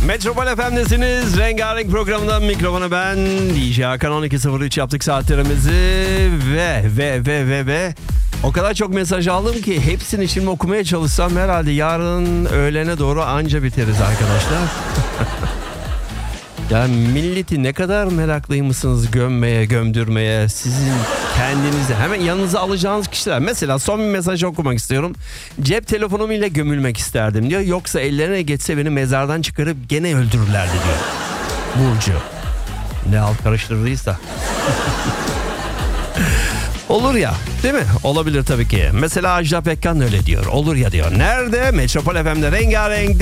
Metropol FM'desiniz. Rengarenk programından mikrofonu ben DJ Hakan. 12.03 yaptık saatlerimizi ve o kadar çok mesaj aldım ki hepsini şimdi okumaya çalışsam herhalde yarın öğlene doğru anca biteriz arkadaşlar. Ya milleti ne kadar meraklıymışsınız gömmeye, gömdürmeye, sizin kendinizi hemen yanınıza alacağınız kişiler. Mesela son bir mesaj okumak istiyorum. Cep telefonum ile gömülmek isterdim diyor. Yoksa ellerine geçse beni mezardan çıkarıp gene öldürürlerdi diyor. Burcu. Ne alt karıştırdıysa. Olur ya, değil mi? Olabilir tabii ki. Mesela Ajda Pekkan öyle diyor. Olur ya diyor. Nerede? Metropol FM'de rengarenk